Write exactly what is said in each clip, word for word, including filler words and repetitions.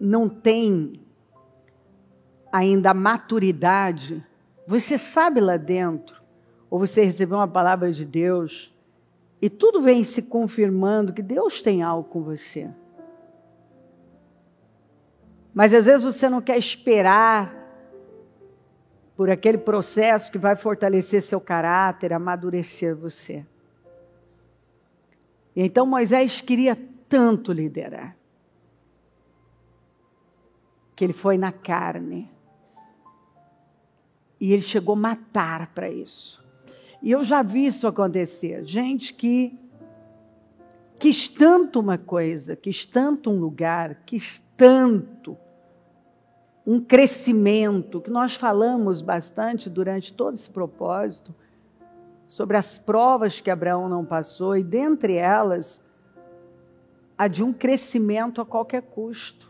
não tem ainda a maturidade, você sabe lá dentro, ou você recebeu uma palavra de Deus, e tudo vem se confirmando que Deus tem algo com você. Mas às vezes você não quer esperar por aquele processo que vai fortalecer seu caráter, amadurecer você. E então Moisés queria tanto liderar, que ele foi na carne. E ele chegou a matar para isso. E eu já vi isso acontecer. Gente que quis tanto uma coisa, quis tanto um lugar, quis tanto um crescimento, que nós falamos bastante durante todo esse propósito, sobre as provas que Abraão não passou, e dentre elas, a de um crescimento a qualquer custo.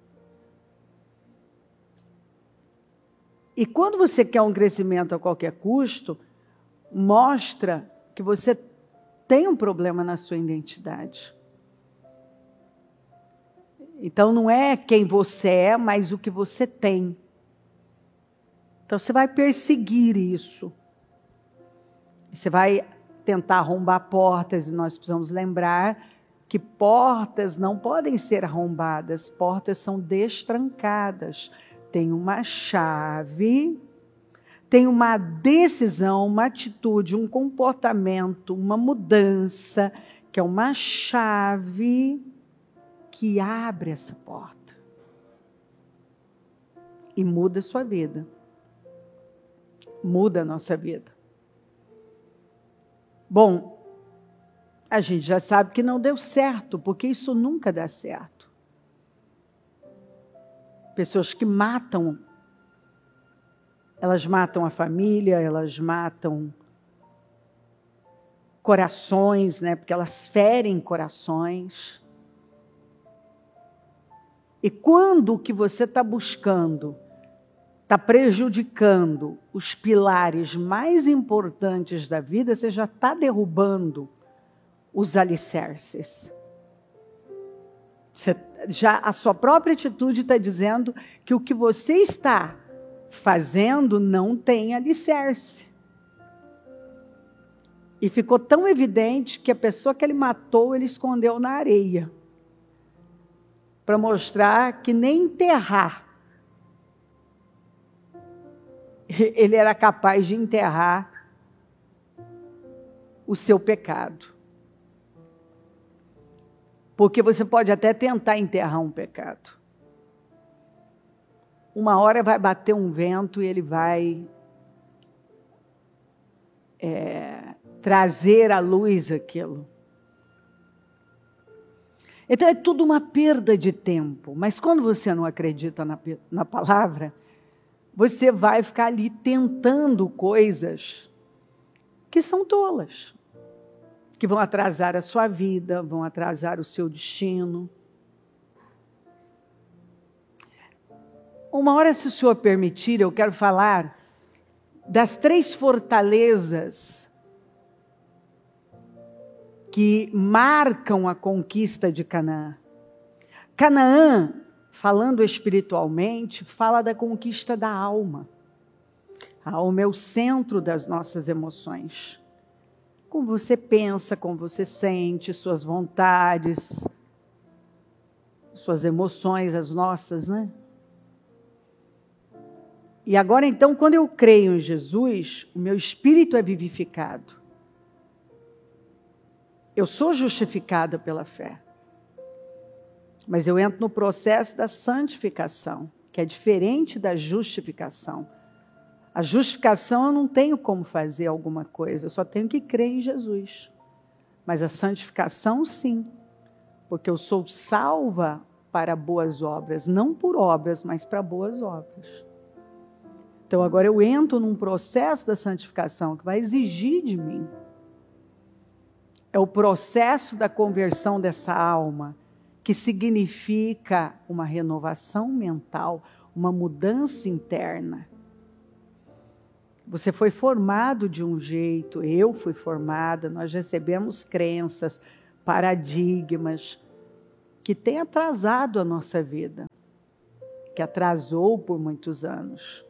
E quando você quer um crescimento a qualquer custo, mostra que você tem um problema na sua identidade. Então não é quem você é, mas o que você tem. Então você vai perseguir isso. Você vai tentar arrombar portas, e nós precisamos lembrar que portas não podem ser arrombadas, portas são destrancadas. Tem uma chave, tem uma decisão, uma atitude, um comportamento, uma mudança, que é uma chave que abre essa porta e muda a sua vida, muda a nossa vida. Bom, a gente já sabe que não deu certo, porque isso nunca dá certo. Pessoas que matam, elas matam a família, elas matam corações, né? Porque elas ferem corações. E quando o que você está buscando está prejudicando os pilares mais importantes da vida, você já está derrubando os alicerces. Você, já a sua própria atitude está dizendo que o que você está fazendo não tem alicerce. E ficou tão evidente que a pessoa que ele matou, ele escondeu na areia, para mostrar que nem enterrar, ele era capaz de enterrar o seu pecado. Porque você pode até tentar enterrar um pecado. Uma hora vai bater um vento e ele vai é, trazer à luz aquilo. Então é tudo uma perda de tempo. Mas quando você não acredita na, na palavra, você vai ficar ali tentando coisas que são tolas, que vão atrasar a sua vida, vão atrasar o seu destino. Uma hora, se o Senhor permitir, eu quero falar das três fortalezas que marcam a conquista de Canaã. Canaã, falando espiritualmente, fala da conquista da alma. A alma é o centro das nossas emoções. Como você pensa, como você sente, suas vontades, suas emoções, as nossas, né? E agora, então, quando eu creio em Jesus, o meu espírito é vivificado. Eu sou justificada pela fé. Mas eu entro no processo da santificação, que é diferente da justificação. A justificação eu não tenho como fazer alguma coisa, eu só tenho que crer em Jesus. Mas a santificação, sim, porque eu sou salva para boas obras, não por obras, mas para boas obras. Então agora eu entro num processo da santificação que vai exigir de mim. É o processo da conversão dessa alma, que significa uma renovação mental, uma mudança interna. Você foi formado de um jeito, eu fui formada, nós recebemos crenças, paradigmas, que têm atrasado a nossa vida. que atrasou por muitos anos.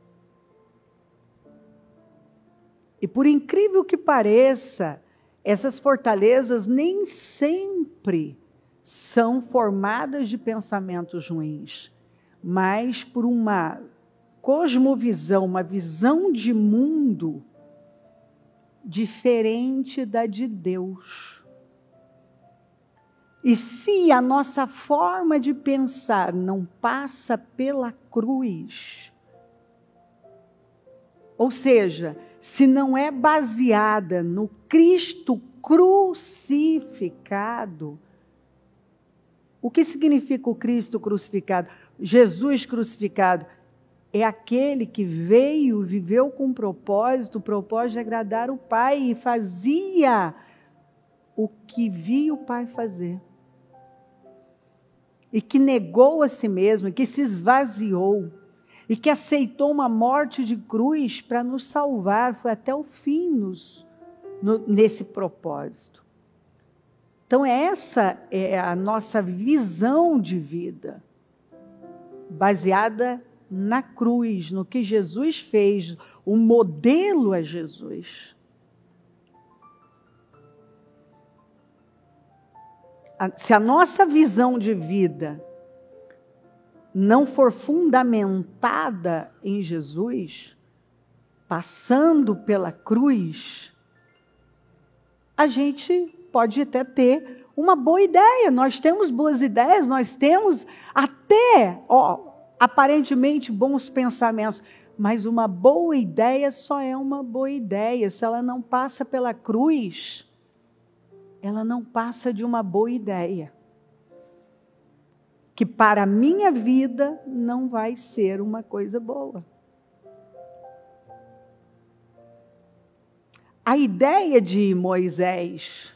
E por incrível que pareça, essas fortalezas nem sempre são formadas de pensamentos ruins, mas por uma cosmovisão, uma visão de mundo diferente da de Deus. E se a nossa forma de pensar não passa pela cruz, ou seja, se não é baseada no Cristo crucificado, o que significa o Cristo crucificado? Jesus crucificado é aquele que veio, viveu com um propósito, o propósito de agradar o Pai e fazia o que via o Pai fazer. E que negou a si mesmo, e que se esvaziou, e que aceitou uma morte de cruz para nos salvar, foi até o fim nos, no, nesse propósito. Então essa é a nossa visão de vida, baseada na cruz, no que Jesus fez, o modelo é Jesus. Se a nossa visão de vida não for fundamentada em Jesus, passando pela cruz, a gente pode até ter uma boa ideia. Nós temos boas ideias, nós temos até, ó, aparentemente bons pensamentos, mas uma boa ideia só é uma boa ideia. Se ela não passa pela cruz, ela não passa de uma boa ideia. Que para a minha vida não vai ser uma coisa boa. A ideia de Moisés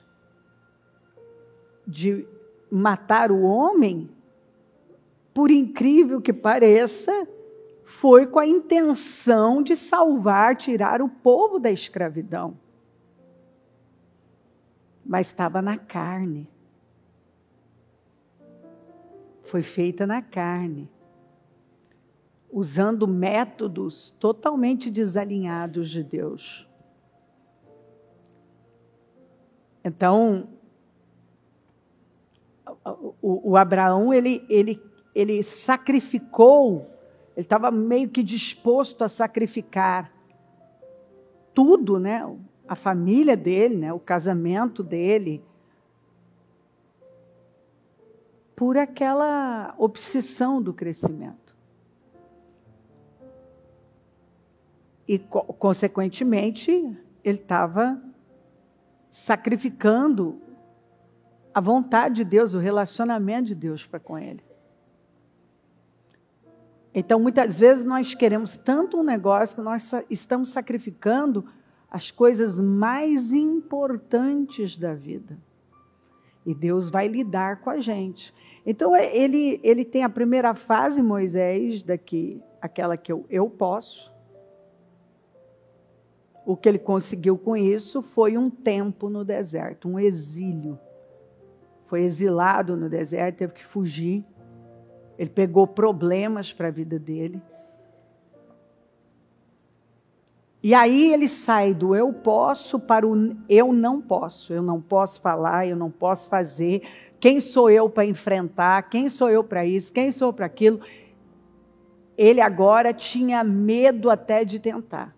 de matar o homem, por incrível que pareça, foi com a intenção de salvar, tirar o povo da escravidão. Mas estava na carne. Foi feita na carne, usando métodos totalmente desalinhados de Deus. Então, o, o Abraão, ele, ele, ele sacrificou, ele estava meio que disposto a sacrificar tudo, né? A família dele, né? O casamento dele, por aquela obsessão do crescimento. E, consequentemente, ele estava sacrificando a vontade de Deus, o relacionamento de Deus para com ele. Então, muitas vezes, nós queremos tanto um negócio que nós estamos sacrificando as coisas mais importantes da vida. E Deus vai lidar com a gente. Então, ele, ele tem a primeira fase, Moisés, daqui, aquela que eu, eu posso. O que ele conseguiu com isso foi um tempo no deserto, um exílio. Foi exilado no deserto, teve que fugir. Ele pegou problemas para a vida dele. E aí ele sai do eu posso para o eu não posso. Eu não posso falar, eu não posso fazer. Quem sou eu para enfrentar? Quem sou eu para isso? Quem sou eu para aquilo? Ele agora tinha medo até de tentar.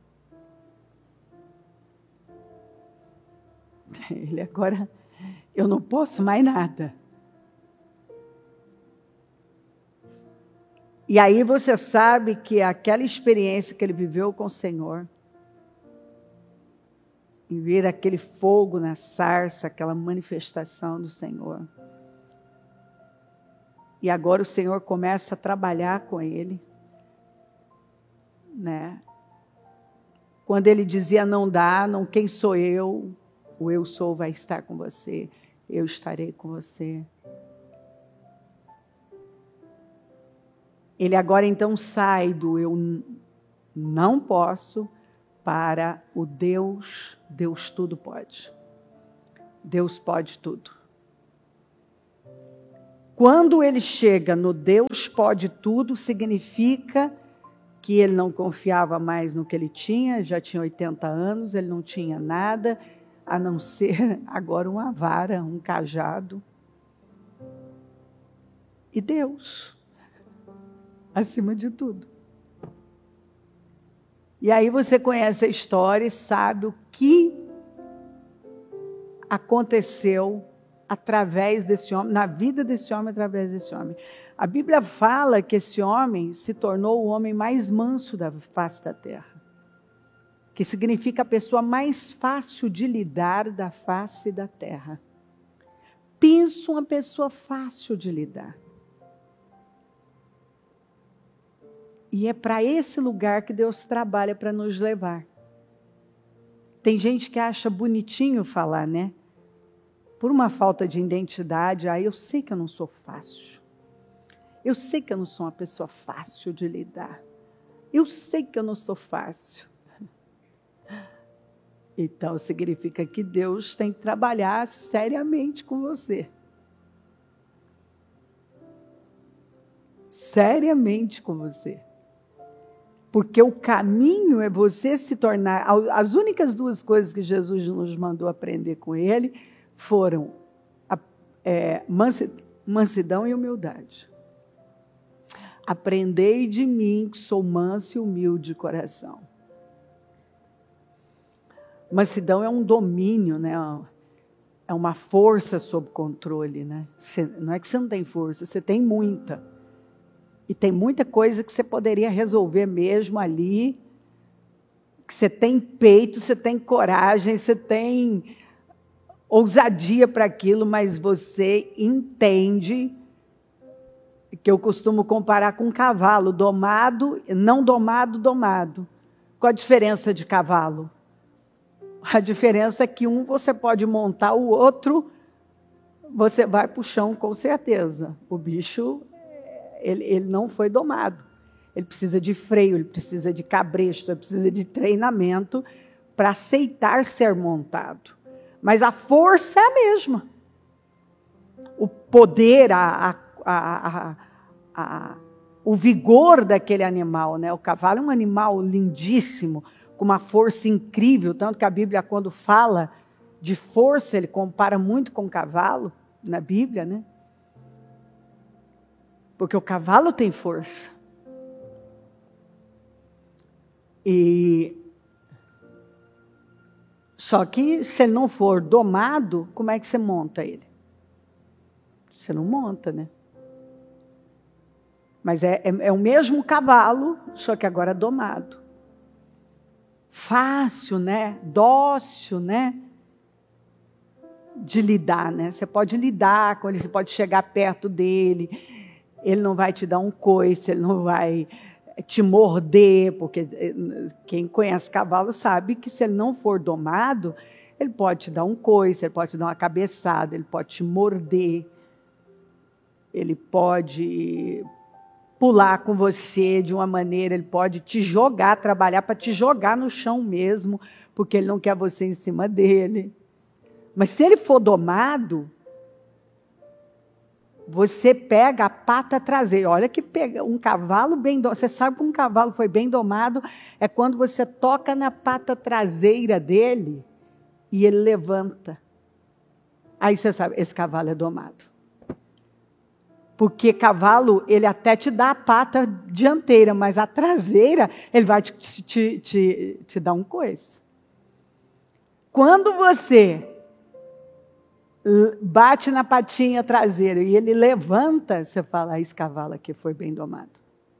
Ele agora, eu não posso mais nada. E aí você sabe que aquela experiência que ele viveu com o Senhor, em ver aquele fogo na sarça, aquela manifestação do Senhor. E agora o Senhor começa a trabalhar com ele, né? Quando ele dizia não dá, não, quem sou eu? O eu sou vai estar com você, eu estarei com você. Ele agora então sai do eu não posso para o Deus, Deus tudo pode. Deus pode tudo. Quando ele chega no Deus pode tudo, significa que ele não confiava mais no que ele tinha, já tinha oitenta anos, ele não tinha nada, a não ser agora uma vara, um cajado. E Deus, acima de tudo. E aí você conhece a história e sabe o que aconteceu através desse homem, na vida desse homem, através desse homem. A Bíblia fala que esse homem se tornou o homem mais manso da face da terra, que significa a pessoa mais fácil de lidar da face da terra. Pensa uma pessoa fácil de lidar. E é para esse lugar que Deus trabalha para nos levar. Tem gente que acha bonitinho falar, né? Por uma falta de identidade, aí ah, eu sei que eu não sou fácil. Eu sei que eu não sou uma pessoa fácil de lidar. Eu sei que eu não sou fácil. Então significa que Deus tem que trabalhar seriamente com você. Seriamente com você. Porque o caminho é você se tornar... As únicas duas coisas que Jesus nos mandou aprender com ele foram a, é, mansidão e humildade. Aprendei de mim, que sou manso e humilde de coração. Mansidão é um domínio, né? É uma força sob controle, né? Você, não é que você não tem força, você tem muita. E tem muita coisa que você poderia resolver mesmo ali, que você tem peito, você tem coragem, você tem ousadia para aquilo, mas você entende, que eu costumo comparar com um cavalo, domado, não domado, domado. Qual a diferença de cavalo? A diferença é que um você pode montar, o outro você vai para o chão com certeza. O bicho... Ele, ele não foi domado. Ele precisa de freio, ele precisa de cabresto, ele precisa de treinamento para aceitar ser montado. Mas a força é a mesma. O poder, a, a, a, a, o vigor daquele animal, né? O cavalo é um animal lindíssimo, com uma força incrível, tanto que a Bíblia, quando fala de força, ele compara muito com o cavalo, na Bíblia, né? Porque o cavalo tem força. E só que se ele não for domado, como é que você monta ele? Você não monta, né? Mas é, é, é o mesmo cavalo, só que agora domado. Fácil, né? Dócil, né? De lidar, né? Você pode lidar com ele, você pode chegar perto dele. Ele não vai te dar um coice, ele não vai te morder, porque quem conhece cavalo sabe que se ele não for domado, ele pode te dar um coice, ele pode te dar uma cabeçada, ele pode te morder, ele pode pular com você de uma maneira, ele pode te jogar, trabalhar para te jogar no chão mesmo, porque ele não quer você em cima dele. Mas se ele for domado, você pega a pata traseira. Olha que pega um cavalo bem domado. Você sabe que um cavalo foi bem domado é quando você toca na pata traseira dele e ele levanta. Aí você sabe, esse cavalo é domado. Porque cavalo, ele até te dá a pata dianteira, mas a traseira, ele vai te, te, te, te dar um coice. Quando você bate na patinha traseira e ele levanta, você fala, ah, esse cavalo aqui foi bem domado.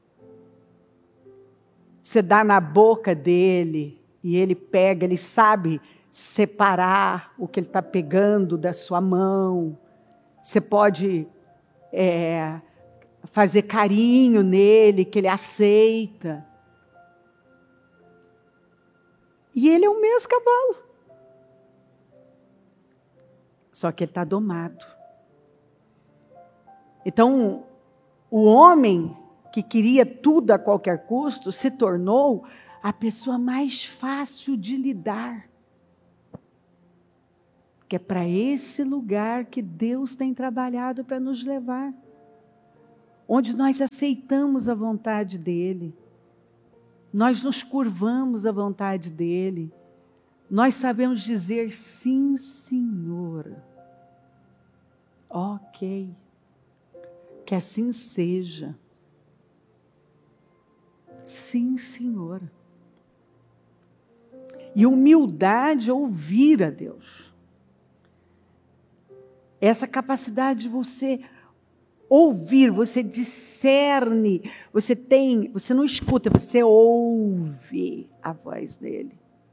Você dá na boca dele e ele pega, ele sabe separar o que ele está pegando da sua mão. Você pode é, fazer carinho nele, que ele aceita. E ele é o mesmo cavalo. Só que ele está domado. Então, o homem que queria tudo a qualquer custo se tornou a pessoa mais fácil de lidar. Que é para esse lugar que Deus tem trabalhado para nos levar. onde nós aceitamos a vontade dEle, nós nos curvamos à vontade dEle, nós sabemos dizer sim, Senhor. Ok, que assim seja. Sim, Senhor. E humildade é ouvir a Deus. Essa capacidade de você ouvir, você discerne, você tem, você não escuta, você ouve a voz dele.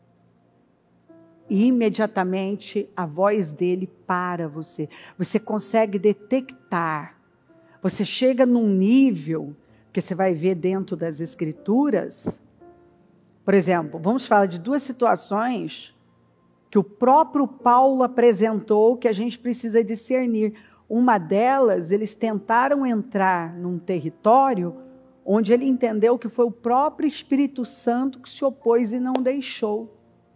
E imediatamente a voz dele para você. Você consegue detectar. Você chega num nível, que você vai ver dentro das Escrituras. Por exemplo, vamos falar de duas situações que o próprio Paulo apresentou que a gente precisa discernir. Uma delas, eles tentaram entrar num território onde ele entendeu que foi o próprio Espírito Santo que se opôs e não deixou.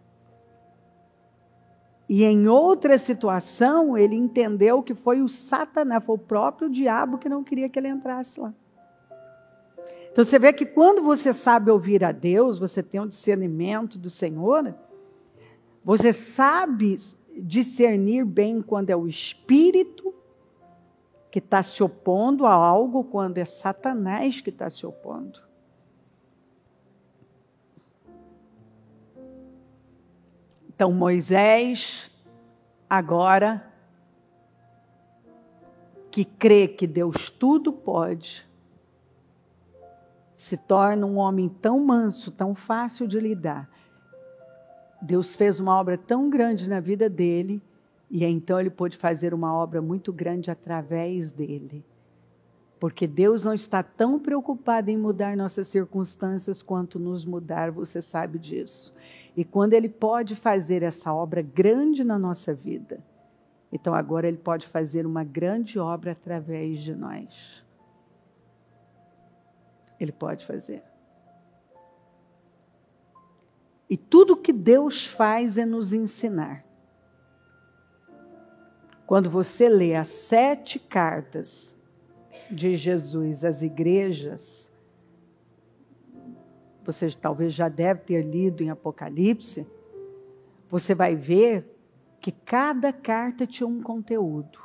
E em outra situação, ele entendeu que foi o Satanás, foi o próprio diabo que não queria que ele entrasse lá. Então você vê que quando você sabe ouvir a Deus, você tem um discernimento do Senhor, você sabe discernir bem quando é o Espírito que está se opondo a algo, quando é Satanás que está se opondo. Então Moisés, agora, que crê que Deus tudo pode, se torna um homem tão manso, tão fácil de lidar. Deus fez uma obra tão grande na vida dele, e então ele pôde fazer uma obra muito grande através dele. Porque Deus não está tão preocupado em mudar nossas circunstâncias quanto nos mudar, você sabe disso. E quando ele pode fazer essa obra grande na nossa vida, então agora ele pode fazer uma grande obra através de nós. Ele pode fazer. E tudo que Deus faz é nos ensinar. Quando você lê as sete cartas de Jesus às igrejas, você talvez já deve ter lido em Apocalipse, você vai ver que cada carta tinha um conteúdo.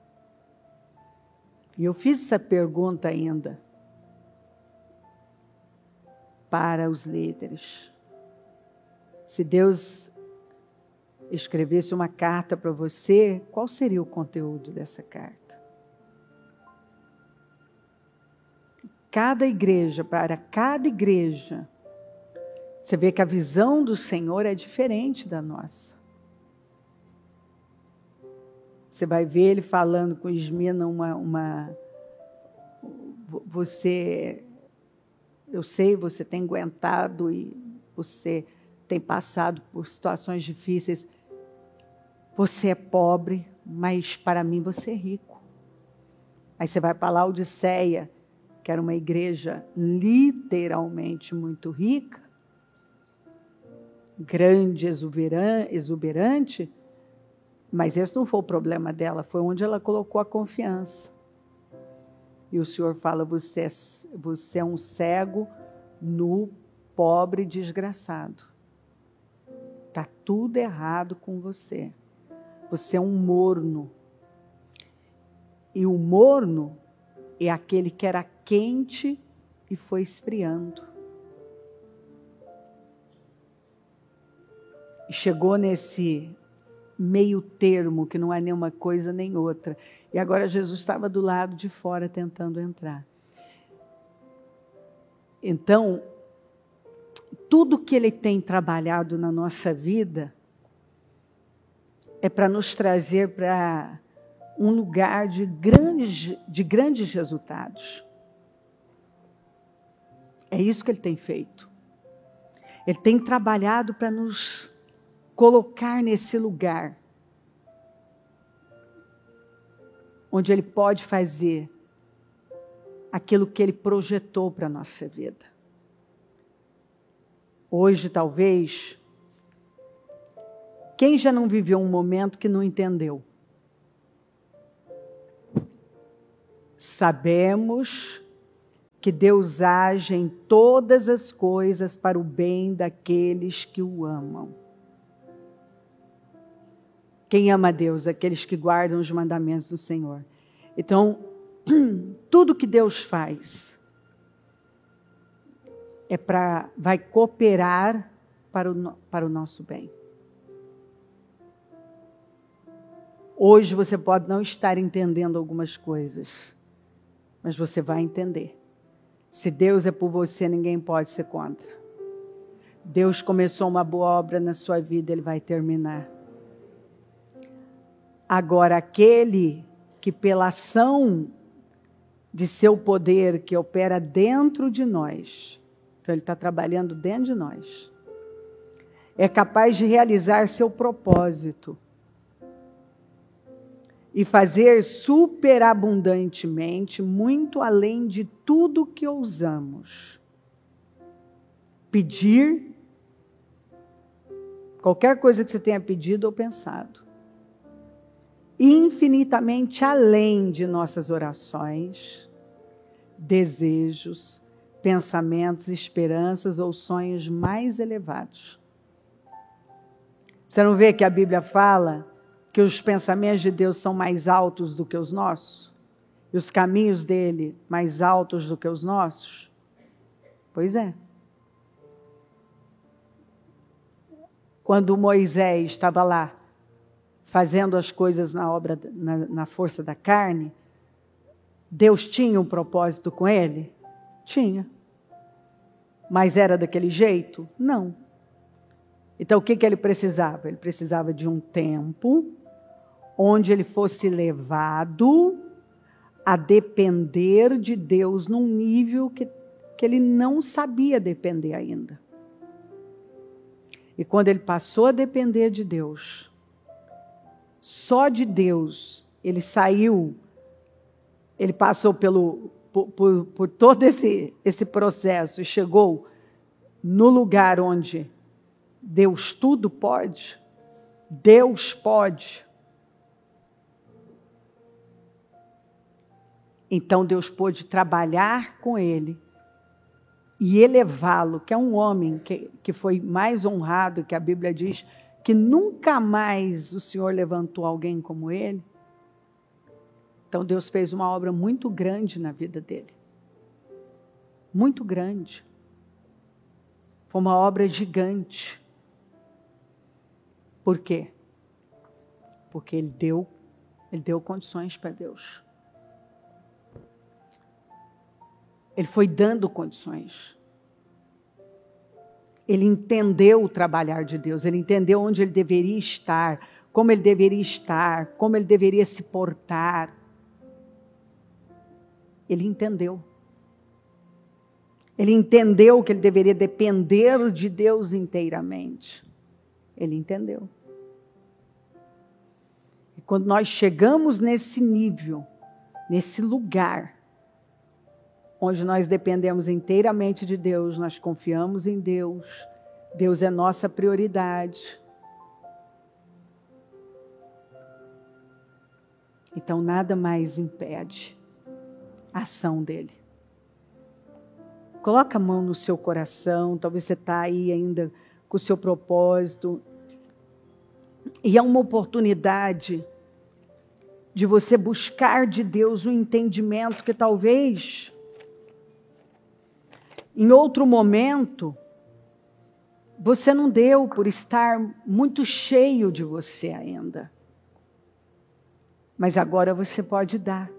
E eu fiz essa pergunta ainda para os líderes. Se Deus escrevesse uma carta para você, qual seria o conteúdo dessa carta? Cada igreja, para cada igreja, você vê que a visão do Senhor é diferente da nossa. Você vai ver ele falando com Esmina uma, uma você, eu sei, você tem aguentado e você tem passado por situações difíceis. Você é pobre, mas para mim você é rico. Aí você vai para Laodiceia, que era uma igreja literalmente muito rica, grande, exuberante, mas esse não foi o problema dela, foi onde ela colocou a confiança. E o Senhor fala, você é, você é um cego, nu, pobre, desgraçado. Está tudo errado com você. Você é um morno. E o morno é aquele que era quente e foi esfriando. E chegou nesse meio termo, que não é nenhuma coisa nem outra. E agora Jesus estava do lado de fora tentando entrar. Então, tudo que Ele tem trabalhado na nossa vida é para nos trazer para um lugar de grandes, de grandes resultados. É isso que Ele tem feito. Ele tem trabalhado para nos colocar nesse lugar onde Ele pode fazer aquilo que Ele projetou para a nossa vida. Hoje, talvez, quem já não viveu um momento que não entendeu? Sabemos que Deus age em todas as coisas para o bem daqueles que o amam. Quem ama a Deus? Aqueles que guardam os mandamentos do Senhor. Então, tudo que Deus faz é para, vai cooperar para o, para o nosso bem. Hoje você pode não estar entendendo algumas coisas, mas você vai entender. Se Deus é por você, ninguém pode ser contra. Deus começou uma boa obra na sua vida, Ele vai terminar. Agora, aquele que pela ação de seu poder, que opera dentro de nós, então Ele está trabalhando dentro de nós, é capaz de realizar seu propósito e fazer superabundantemente, muito além de tudo que ousamos pedir, qualquer coisa que você tenha pedido ou pensado, infinitamente além de nossas orações, desejos, pensamentos, esperanças ou sonhos mais elevados. Você não vê que a Bíblia fala que os pensamentos de Deus são mais altos do que os nossos? E os caminhos dele mais altos do que os nossos? Pois é. Quando Moisés estava lá, fazendo as coisas na obra, na, na força da carne, Deus tinha um propósito com ele? Tinha. Mas era daquele jeito? Não. Então o que, que ele precisava? Ele precisava de um tempo onde ele fosse levado a depender de Deus num nível que, que ele não sabia depender ainda. E quando ele passou a depender de Deus, só de Deus, ele saiu, ele passou pelo, por, por, por todo esse, esse processo e chegou no lugar onde Deus tudo pode. Deus pode. Então Deus pôde trabalhar com ele e elevá-lo, que é um homem que, que foi mais honrado, que a Bíblia diz que nunca mais o Senhor levantou alguém como ele. Então Deus fez uma obra muito grande na vida dele. Muito grande. Foi uma obra gigante. Por quê? Porque ele deu, ele deu condições para Deus. Ele foi dando condições. Ele entendeu o trabalhar de Deus, ele entendeu onde ele deveria estar, como ele deveria estar, como ele deveria se portar. Ele entendeu. Ele entendeu que ele deveria depender de Deus inteiramente. Ele entendeu. E quando nós chegamos nesse nível, nesse lugar, onde nós dependemos inteiramente de Deus, nós confiamos em Deus, Deus é nossa prioridade. Então nada mais impede a ação dele. Coloca a mão no seu coração, talvez você está aí ainda com o seu propósito. E é uma oportunidade de você buscar de Deus um entendimento que talvez em outro momento você não deu por estar muito cheio de você ainda. Mas agora você pode dar.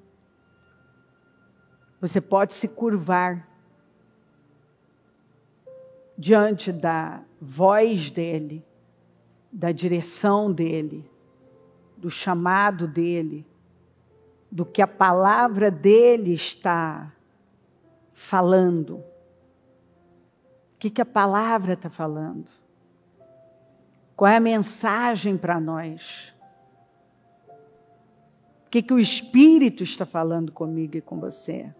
Você pode se curvar diante da voz dele, da direção dele, do chamado dele, do que a palavra dele está falando. O que, que a palavra está falando? Qual é a mensagem para nós? O que, que o Espírito está falando comigo e com você?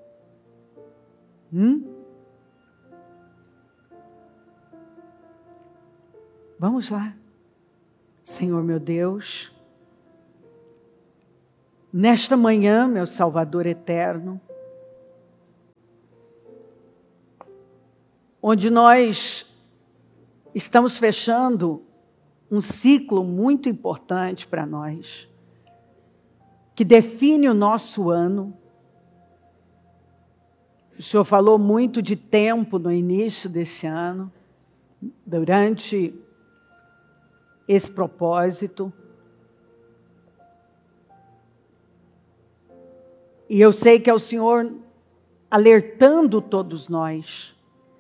Hum? Vamos lá. Senhor meu Deus, nesta manhã, meu Salvador eterno, onde nós estamos fechando um ciclo muito importante para nós, que define o nosso ano. O Senhor falou muito de tempo no início desse ano, durante esse propósito. E eu sei que é o Senhor alertando todos nós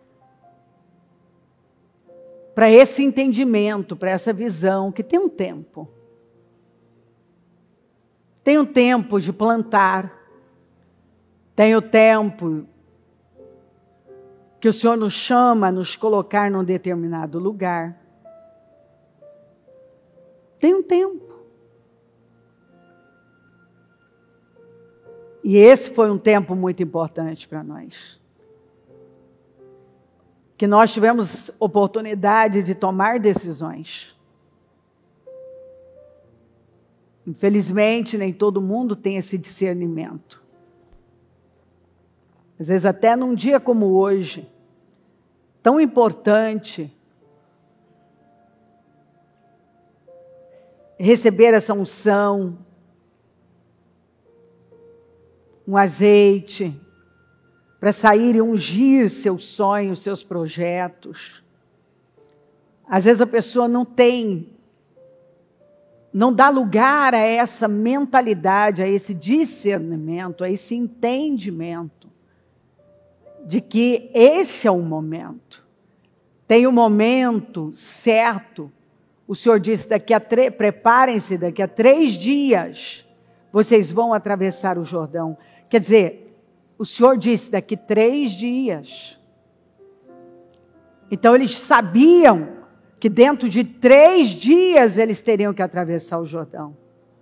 para esse entendimento, para essa visão, que tem um tempo. Tem um tempo de plantar, tem o tempo que o Senhor nos chama a nos colocar num determinado lugar. Tem um tempo. E esse foi um tempo muito importante para nós. Que nós tivemos oportunidade de tomar decisões. Infelizmente, nem todo mundo tem esse discernimento. Às vezes, até num dia como hoje, tão importante, receber essa unção, um azeite, para sair e ungir seus sonhos, seus projetos. Às vezes a pessoa não tem, não dá lugar a essa mentalidade, a esse discernimento, a esse entendimento de que esse é o momento. Tem o momento certo. O Senhor disse, daqui a tre- preparem-se, daqui a três dias, vocês vão atravessar o Jordão. Quer dizer, o Senhor disse, daqui três dias. Então eles sabiam que dentro de três dias eles teriam que atravessar o Jordão.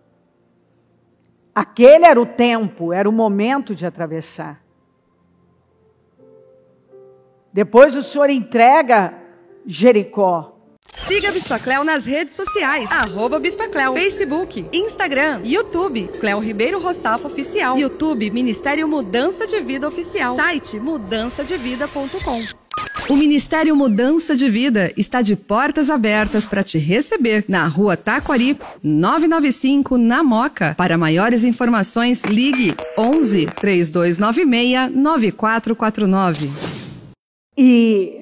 Aquele era o tempo, era o momento de atravessar. Depois o Senhor entrega Jericó. Siga a Bispa Cleo nas redes sociais, arroba Bispa Cleo, Facebook, Instagram, YouTube, Cleo Ribeiro Roçafo Oficial, YouTube, Ministério Mudança de Vida Oficial, site mudança de vida ponto com. O Ministério Mudança de Vida está de portas abertas para te receber na Rua Taquari, novecentos e noventa e cinco, na Moca. Para maiores informações, ligue onze, três dois nove seis, nove quatro quatro nove. E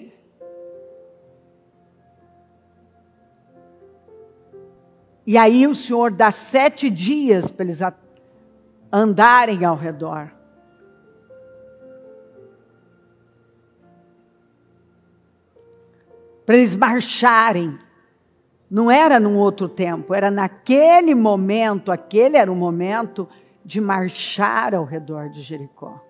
E aí o Senhor dá sete dias para eles andarem ao redor. Para eles marcharem. Não era num outro tempo, era naquele momento, aquele era o momento de marchar ao redor de Jericó.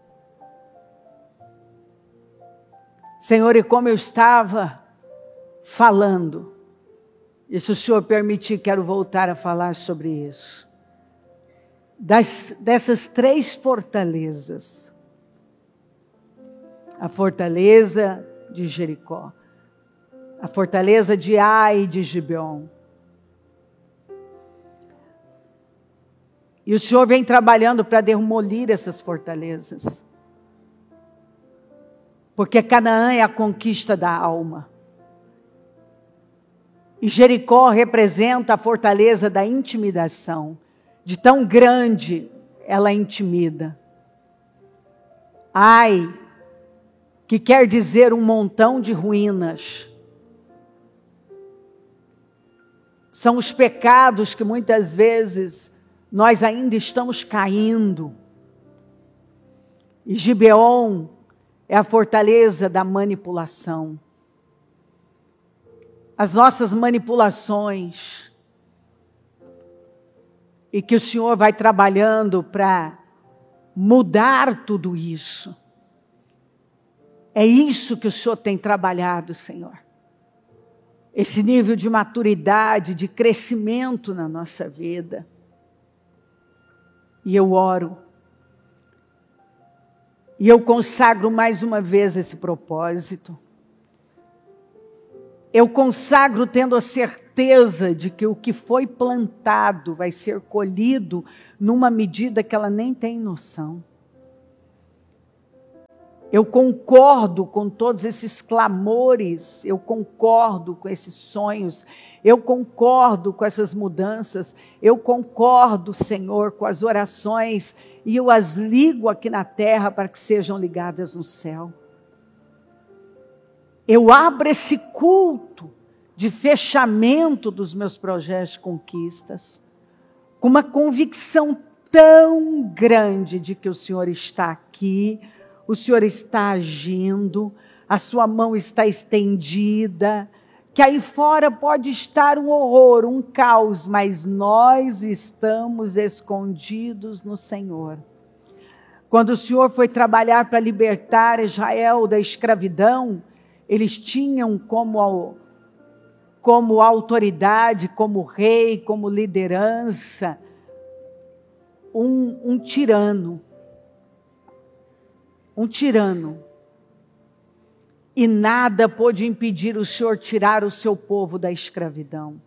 Senhor, e como eu estava falando, e se o Senhor permitir, quero voltar a falar sobre isso. Das, dessas três fortalezas. A fortaleza de Jericó. A fortaleza de Ai e de Gibeon. E o Senhor vem trabalhando para demolir essas fortalezas. Porque Canaã é a conquista da alma. E Jericó representa a fortaleza da intimidação. De tão grande ela intimida. Ai, que quer dizer um montão de ruínas. São os pecados que muitas vezes nós ainda estamos caindo. E Gibeon é a fortaleza da manipulação. As nossas manipulações, e que o Senhor vai trabalhando para mudar tudo isso. É isso que o Senhor tem trabalhado, Senhor. Esse nível de maturidade, de crescimento na nossa vida. E eu oro, e eu consagro mais uma vez esse propósito. Eu consagro tendo a certeza de que o que foi plantado vai ser colhido numa medida que ela nem tem noção. Eu concordo com todos esses clamores, eu concordo com esses sonhos, eu concordo com essas mudanças, eu concordo, Senhor, com as orações e eu as ligo aqui na terra para que sejam ligadas no céu. Eu abro esse culto de fechamento dos meus projetos de conquistas, com uma convicção tão grande de que o Senhor está aqui, o Senhor está agindo, a sua mão está estendida, que aí fora pode estar um horror, um caos, mas nós estamos escondidos no Senhor. Quando o Senhor foi trabalhar para libertar Israel da escravidão, eles tinham como, como autoridade, como rei, como liderança, um, um tirano. Um tirano. E nada pôde impedir o Senhor tirar o seu povo da escravidão.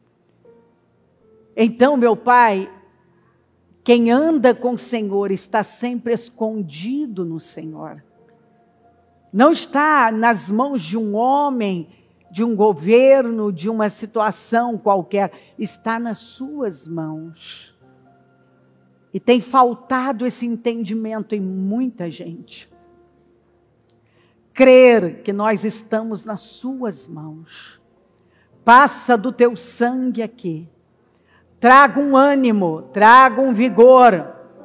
Então, meu Pai, quem anda com o Senhor está sempre escondido no Senhor. Não está nas mãos de um homem, de um governo, de uma situação qualquer. Está nas suas mãos. E tem faltado esse entendimento em muita gente. Crer que nós estamos nas suas mãos. Passa do teu sangue aqui. Traga um ânimo, traga um vigor.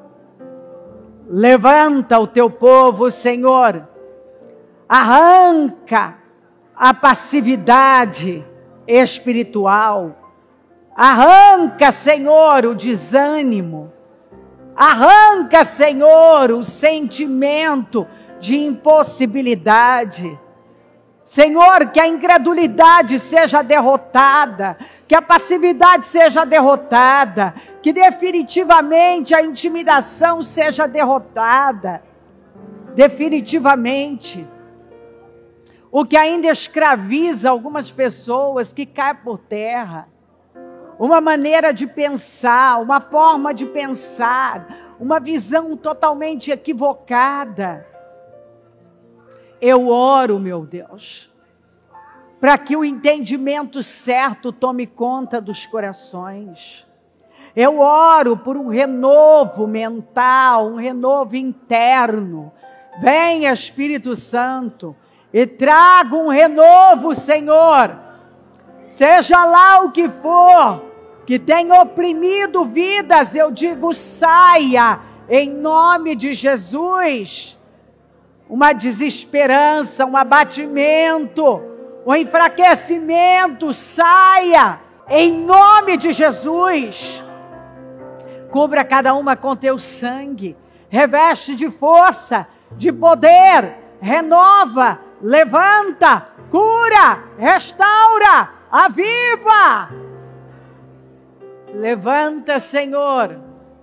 Levanta o teu povo, Senhor. Arranca a passividade espiritual. Arranca, Senhor, o desânimo. Arranca, Senhor, o sentimento de impossibilidade. Senhor, que a incredulidade seja derrotada, que a passividade seja derrotada, que definitivamente a intimidação seja derrotada. Definitivamente. O que ainda escraviza algumas pessoas que caem por terra. Uma maneira de pensar, uma forma de pensar, uma visão totalmente equivocada. Eu oro, meu Deus, para que o entendimento certo tome conta dos corações. Eu oro por um renovo mental, um renovo interno. Venha, Espírito Santo, e traga um renovo, Senhor. Seja lá o que for, que tenha oprimido vidas, eu digo, saia, em nome de Jesus. Uma desesperança, um abatimento, um enfraquecimento, saia, em nome de Jesus. Cubra cada uma com teu sangue, reveste de força, de poder, renova, levanta, cura, restaura, aviva. Levanta, Senhor.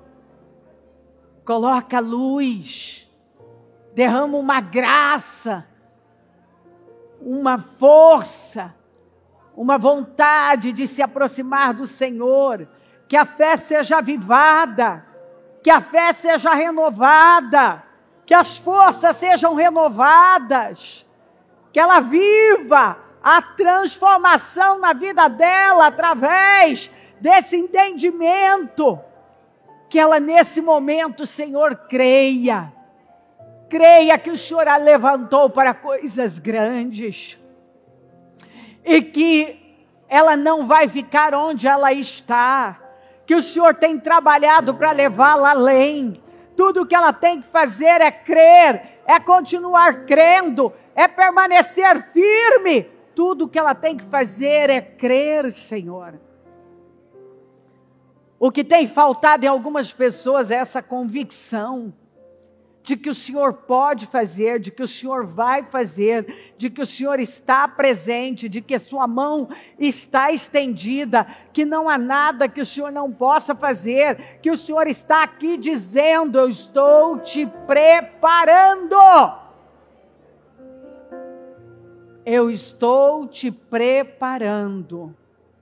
Coloca luz. Derrama uma graça. Uma força. Uma vontade de se aproximar do Senhor. Que a fé seja avivada. Que a fé seja renovada. Que as forças sejam renovadas. Que ela viva a transformação na vida dela através desse entendimento, que ela nesse momento, Senhor, creia, creia que o Senhor a levantou para coisas grandes, e que ela não vai ficar onde ela está, que o Senhor tem trabalhado para levá-la além. Tudo que ela tem que fazer é crer, é continuar crendo, é permanecer firme. Tudo que ela tem que fazer é crer, Senhor. O que tem faltado em algumas pessoas é essa convicção de que o Senhor pode fazer, de que o Senhor vai fazer, de que o Senhor está presente, de que a sua mão está estendida, que não há nada que o Senhor não possa fazer, que o Senhor está aqui dizendo, eu estou te preparando. Eu estou te preparando.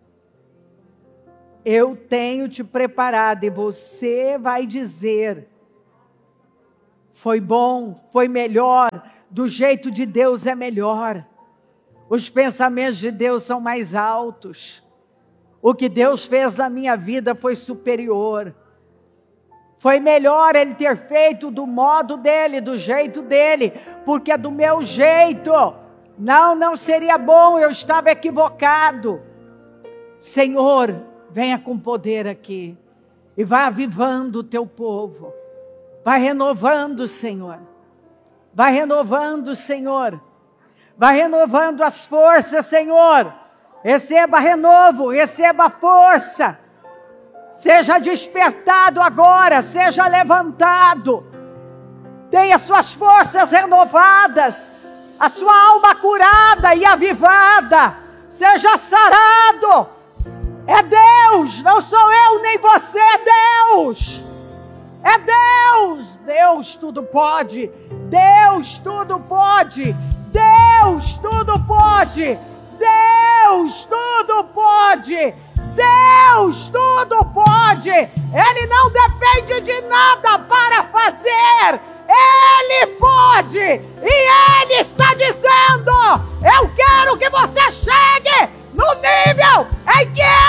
Eu tenho te preparado e você vai dizer: foi bom, foi melhor, do jeito de Deus é melhor. Os pensamentos de Deus são mais altos. O que Deus fez na minha vida foi superior. Foi melhor Ele ter feito do modo dEle, do jeito dEle, porque do meu jeito, não, não seria bom, eu estava equivocado. Senhor, venha com poder aqui e vai avivando o teu povo. Vai renovando, Senhor. Vai renovando, Senhor. Vai renovando as forças, Senhor. Receba renovo, receba força. Seja despertado agora, seja levantado. Tenha suas forças renovadas, a sua alma curada e avivada. Seja sarado. É Deus, não sou eu nem você, é Deus. É Deus. Deus tudo pode. Deus tudo pode. Deus tudo pode. Deus tudo pode. Deus tudo pode. Ele não depende de nada para fazer. Ele pode. E Ele está dizendo: eu quero que você chegue no nível em que